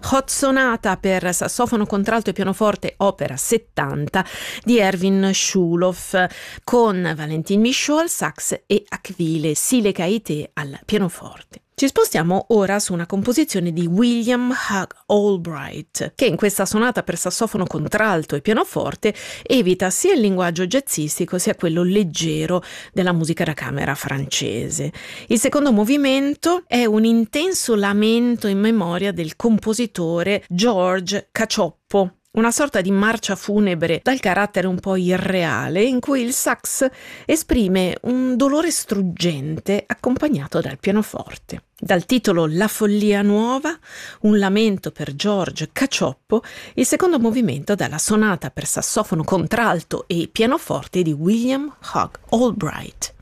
Hot Sonata per sassofono, contralto e pianoforte, opera 70 di Erwin Schulhoff, con Valentin Michaud al sax e Akvile Silekaite al pianoforte. Ci spostiamo ora su una composizione di William Hugh Albright, che in questa sonata per sassofono, contralto e pianoforte evita sia il linguaggio jazzistico sia quello leggero della musica da camera francese. Il secondo movimento è un intenso lamento in memoria del compositore George Cacioppo, una sorta di marcia funebre dal carattere un po' irreale, in cui il sax esprime un dolore struggente accompagnato dal pianoforte. Dal titolo La follia nuova, un lamento per George Cacioppo, il secondo movimento dalla sonata per sassofono, contralto e pianoforte di William Hugh Albright.